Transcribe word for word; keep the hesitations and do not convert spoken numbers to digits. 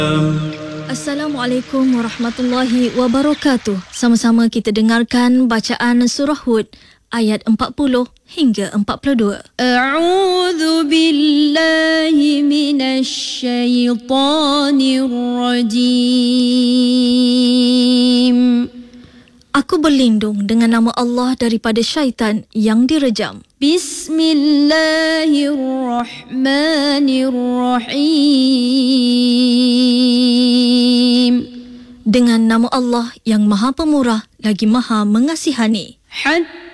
Assalamualaikum warahmatullahi wabarakatuh. Sama-sama kita dengarkan bacaan surah Hud ayat empat puluh hingga empat puluh dua. A'udzu billahi minasy syaithanir rajim. Aku berlindung dengan nama Allah daripada syaitan yang direjam. Bismillahirrahmanirrahim. Dengan nama Allah yang Maha Pemurah lagi Maha Mengasihani. Hatta